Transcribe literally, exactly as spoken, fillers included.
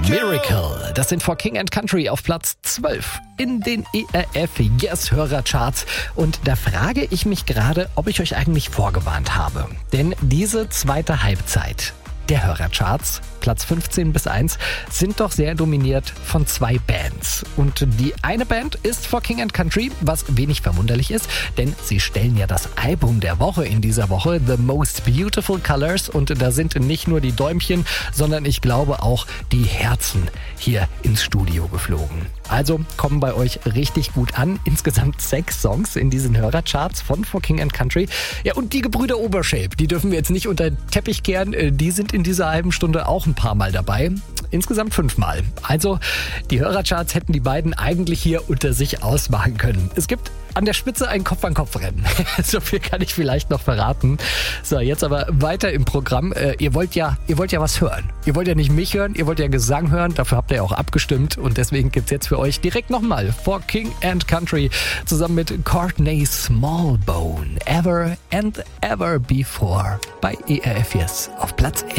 Miracle. Das sind For King and Country auf Platz zwölf in den E R F Yes Hörercharts. Und da frage ich mich gerade, ob ich euch eigentlich vorgewarnt habe. Denn diese zweite Halbzeit der Hörercharts, Platz fünfzehn bis eins, sind doch sehr dominiert von zwei Bands. Und die eine Band ist For King and Country, was wenig verwunderlich ist, denn sie stellen ja das Album der Woche in dieser Woche, The Most Beautiful Colors. Und da sind nicht nur die Däumchen, sondern ich glaube auch die Herzen hier ins Studio geflogen. Also kommen bei euch richtig gut an. Insgesamt sechs Songs in diesen Hörercharts von For King and Country. Ja, und die Gebrüder Obershape, die dürfen wir jetzt nicht unter den Teppich kehren. Die sind in dieser halben Stunde auch ein paar Mal dabei. Insgesamt fünfmal. Also die Hörercharts hätten die beiden eigentlich hier unter sich ausmachen können. Es gibt an der Spitze ein Kopf-an-Kopf-Rennen. So viel kann ich vielleicht noch verraten. So, jetzt aber weiter im Programm. Äh, ihr wollt ja, ihr wollt ja was hören. Ihr wollt ja nicht mich hören, ihr wollt ja Gesang hören. Dafür habt ihr ja auch abgestimmt. Und deswegen gibt's jetzt für euch direkt nochmal For King and Country zusammen mit Courtney Smallbone. Ever and Ever Before bei E R F Yes auf Platz elf.